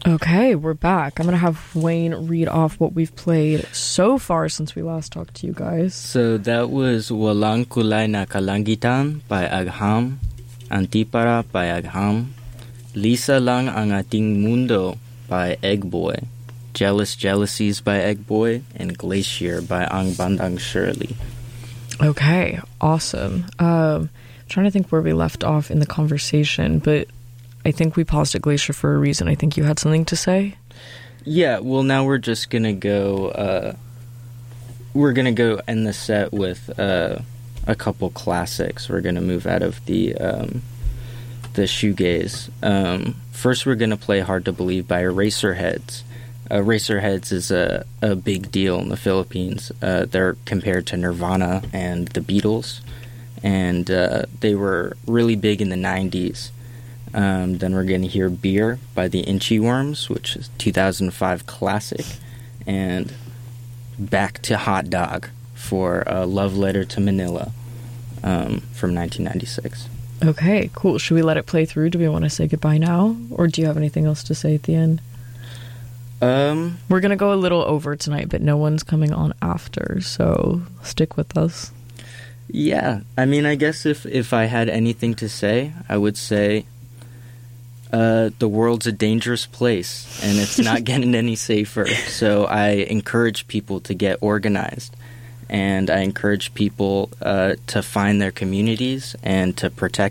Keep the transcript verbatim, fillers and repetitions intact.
Okay, we're back. I'm going to have Wayne read off what we've played so far since we last talked to you guys. So that was Walang Kulay na Kalangitan by Agham, Antipara by Agham, Lisa Lang Ang Ating Mundo by Eggboy, Jealous Jealousies by Eggboy, and Glacier by Ang Bandang Shirley. Okay, awesome. Um, I'm trying to think where we left off in the conversation, but I think we paused at Glacier for a reason. I think you had something to say? Yeah, well, now we're just going to go, uh, we're going to go end the set with uh, a couple classics. We're going to move out of the um, the shoegaze. Um, first, we're going to play Hard to Believe by Eraserheads. Uh, Eraserheads is a, a big deal in the Philippines. Uh, they're compared to Nirvana and the Beatles, and uh, they were really big in the nineties. Um, then we're going to hear Beer by the Inchy Worms, which is two thousand five classic, and back to Hot Dog for a Love Letter to Manila um, from nineteen ninety-six. Okay, cool. Should we let it play through? Do we want to say goodbye now? Or do you have anything else to say at the end? Um, we're going to go a little over tonight, but no one's coming on after, so stick with us. Yeah, I mean, I guess if, if I had anything to say, I would say Uh, the world's a dangerous place, and it's not getting any safer. So I encourage people to get organized, and I encourage people uh, to find their communities and to protect